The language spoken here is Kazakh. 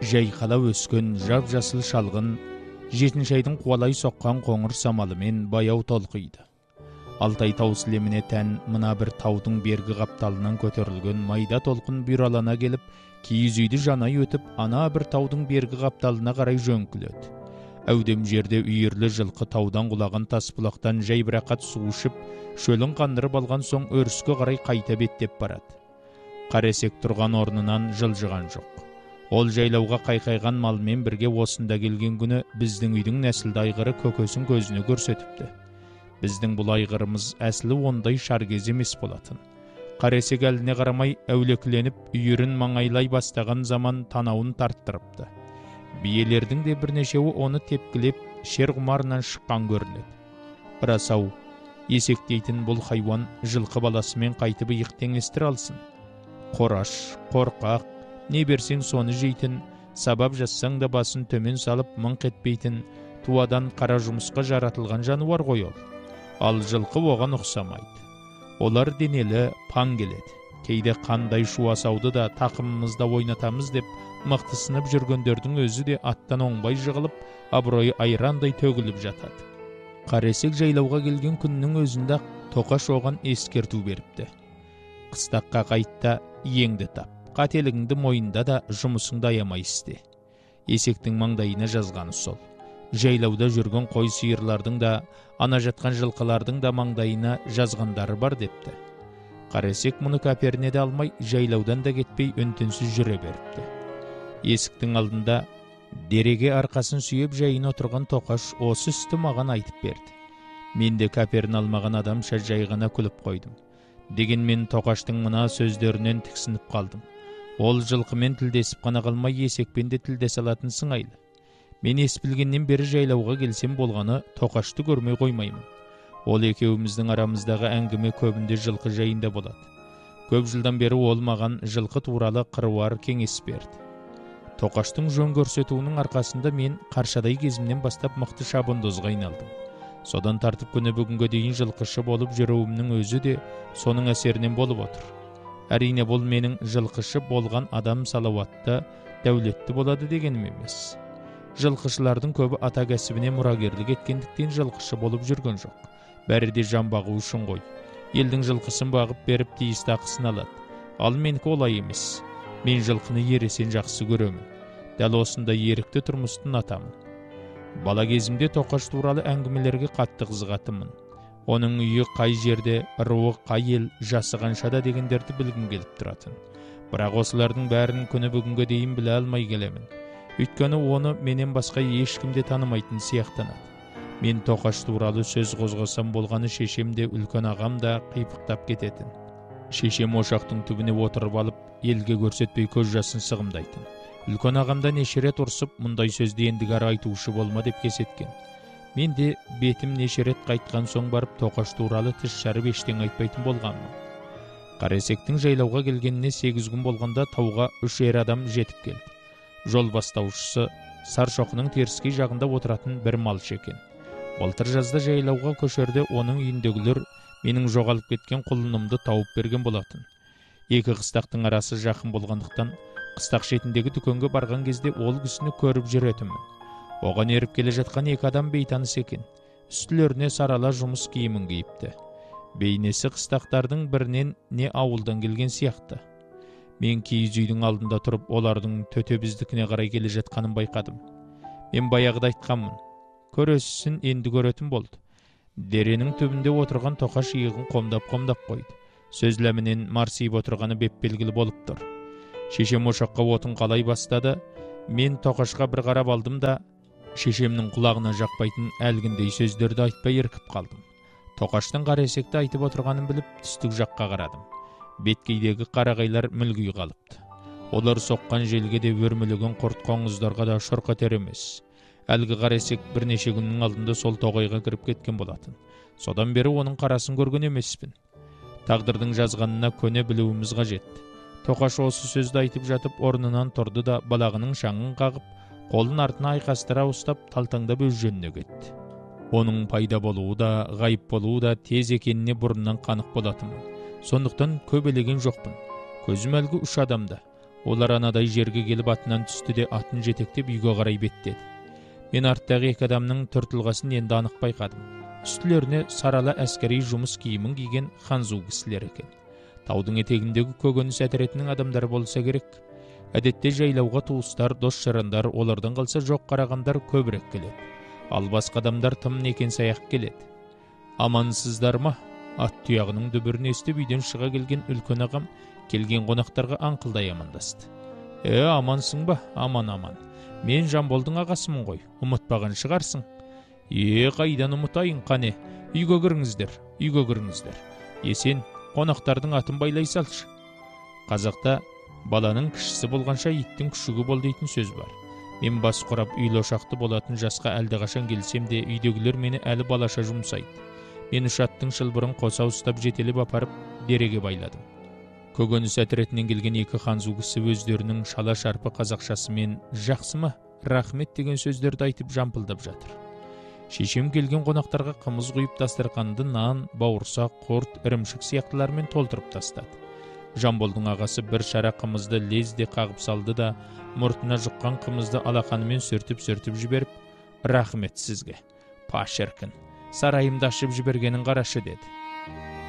Жайқала өскен жап-жасыл шалғын жетіншайдың қуалай соққан қоңыр самалымен баяу толқиды. Алтай тау сілеміне тән мына бір таудың бергі қапталынан көтерілген майда толқын бұралана келіп, киіз үйді жанай өтіп, ана бір таудың бергі қапталына қарай жөңкіледі. Әудем жерде үйірлі жылқы таудан құлаған тасбұлақтан жайбырақат су ішіп, шөлін қандырып алған соң өріске қарай қайта беттеп барады. Қаресек тұрған орнынан жылжыған жоқ. Ол жайлауға қайқайған малмен бірге осында келген күні біздің үйдің нәсілді айғыры көкесін көзіне көрсетіпті. Біздің бұл айғырымыз әсілі ондай шаркез емес болатын. Қаресек әліне қарамай әулекленіп үйірін маңайлай бастаған заман танауын тарттырыпты. Биелердің де бірнешеуі оны тепкілеп шер құмарынан шыққан көрінеді. Рас-ау, есектейтін бұл хайуан жылқы баласымен қайтып иық теңестіре алсын. Қораш, қорқақ, не берсең соны жейтін, сабап жазсаң да басын төмен салып мыңқ етпейтін, туадан қара жұмысқа жаратылған жануар ғой ол. Ал жылқы оған ұқсамайды. Олар денелі, паң келеді. Кейде қандай шу асауды да тақымымызда ойнатамыз деп мықтысынып жүргендердің өзі де аттан оңбай жығылып, абыройы айрандай төгіліп жатады. Қаресек жайлауға келген күннің өзінде Тоқаш оған ескерту беріпті. Қыстаққа қайтта еңді тап. Қателігіңді мойында да жұмысыңды аямай істе. Есектің маңдайына жазғаны сол. Жайлауда жүрген қой сиырлардың да, ана жатқан жылқылардың да маңдайына жазғандары бар депті. Қаресек мұны кәперіне де алмай, жайлаудан да кетпей үнтінсіз жүре беріпті. Есіктің алдында дереге арқасын сүйеп жайын отырған Тоқаш осы істі маған айтып берді. Мен де кәперін алмаған адамша жай ғана күліп қойдым. Дегенмен Тоқаштың мына сөздерінен тіксініп қалдым. Ол жылқымен тілдесіп қана қалмай, есекпен де тілдесе алатын сыңайлы. Мен ес білгеннен бері жайлауға келсем болғаны Тоқашты көрмей қоймаймын. Ол екеуіміздің арамыздағы әңгіме көбінде жылқы жайында болады. Көп жылдан бері ол маған жылқы туралы қыруар кеңес берді. Тоқаштың жөн көрсетуінің арқасында мен қаршадай кезімнен бастап мықты шабандозға айналдым. Содан тартып күні бүгінге дейін жылқышы болып жүруімнің өзі де соның әсерінен болып отыр. Әрине бұл менің жылқышы болған адам салауатты, дәулетті болады дегенім емес. Жылқышылардың көбі ата кәсібіне мұрагерлік еткендіктен жылқышы болып жүрген жоқ. Бәрі де жан бағу үшін ғой. Елдің жылқысын бағып беріп тиісті ақысын алады. Ал менікі олай емес. Мен жылқыны ересен жақсы көремін. Дәл осында ерікті тұрмыстың атамын. Бала кезімде Тоқаш туралы әңгімелерге қатты қызығатынмын. Оның үйі қай жерде, руы қай ел, жасы қаншада дегендерді білгім келіп тұратын. Бірақ осылардың бәрін күні бүгінге дейін біле алмай келемін. Өйткені оны менен басқа ешкімде танымайтын сияқтанады. Мен Тоқаш туралы сөз қозғасам болғаны шешем де үлкен ағам да қипықтап кететін. Шешем ошақтың түбіне отырып алып, елге көрсетпей көз жасын сығымдайтын. Үлкен ағамда неше рет ұрсып, мұндай сөзді ендігәрі айтушы болма деп кесеткен. Мен де бетім неше рет қайтқан соң барып Тоқаш туралы тіс жарып ештен айтпайтын болғанмын. Қаресектің жайлауға келгеніне 8 күн болғанда тауға 3 адам жетіп келді. Жол бастаушысы Саршоқының теріскей жағында отыратын бір малшы екен. Былтыр жазда жайлауға көшерде оның үйіндегілер менің жоғалып кеткен құлынымды тауып берген болатын. Екі қыстақтың арасы жақын болғандықтан, қыстақ шетіндегі дүкенге барған кезде ол кісіні көріп жүретінмін. Оған еріп келе жатқан 2 адам бейтаныс екен. Үстілеріне сарала жұмыс киімін киіпті. Бейнесі қыстақтардың бірінен не ауылдан келген сияқты. Мен киіз үйдің алдында тұрып, олардың төте біздікіне қарай келе жатқанын байқадым. Мен баяғыда айтқанмын. Көресісін енді көретін болды. Деренің түбінде отырған Тоқаш иығын қомдап қойды. Сөзләмінен марсиып отырғаны беп белгілі болып тұр. Шешем ошаққа отын қалай бастады. Мен Тоқашқа бір қарап алдым да, шешемнің құлағына жақпайтын әлгіндей сөздерді айтпай еркіп қалдым. Тоқаштың Қаресекті айтып отырғанын біліп, түстік жаққа қарадым. Беткейдегі қарағайлар мүлгий қалыпты. Олар соққан желге де өрмелеген құрт қоңыздарға да шұрқ етер емес. Әлгі Қаресек бірнеше күннің алдында сол тоғайға кіріп кеткен болатын. Содан бері оның қарасын көрген емеспін. Тағдырдың жазғанына көне білуіміз қажет. Тоқаш осы сөзді айтып жатып орнынан тұрды да балағының шаңын қағып, қолын артына айқастыра ұстап талтаңдап өз жөніне кетті. Оның пайда болуы да, ғайып болуы да тез екеніне бұрыннан қанық болатынмын. Сондықтан көбелеген жоқпын. Көзім әлгі 3 адамда. Олар анадай жерге келіп атынан түсті де атын жетектеп үйге қарай беттеді. Мен арттағы екі адамның түртілғасын енді анық байқадым. Үстілеріне сарала әскери жұмыс киімін киген ханзу кісілер екен. Таудың етегіндегі көкөніс әтіретінің адамдары болса керек. Әдетте жайлауға туыстар, дос-жарандар, олардан қалса жоқ қарағандар көбірек келеді. Ал басқа адамдар тым некен саяқ келеді. Амансыздар ма? Ат тұяғының дүбірін естіп үйден шыға келген үлкен ағам келген қонақтарға аңқылдай амандасты. Амансың ба? Аман. Мен Жамболдың ағасымын ғой, ұмытпаған шығарсың. Қайдан ұмытайын, қане, үйге кіріңіздер. Сен қонақтардың атын байлай салшы. Қазақта баланың кішісі болғанша иттің күшігі бол дейтін сөз бар. Мен бас құрап үйлі ошақты болатын жасқа әлдеқашан келсем де үйдегілер мені әлі балаша жұмсайды. Мен үш аттың шылбырын қоса ұстап жетелеп апарып дереге байладым. Көкөніс әтіретінен келген екі ханзу кісі өздерінің шала шарпы қазақшасымен жақсы ма, рахмет деген сөздерді айтып жампылдап жатыр. Шешем келген қонақтарға қымыз құйып дастарханды нан, бауырсақ, құрт, ірімшік сияқтылармен толтырып тастады. Жамболдың ағасы бір шара қымызды лезде қағып салды да, мұртына жұққан қымызды алақанымен сүртіп жіберіп, рахмет сізге, па шіркін, сарайымды ашып жібергенін қарашы деді.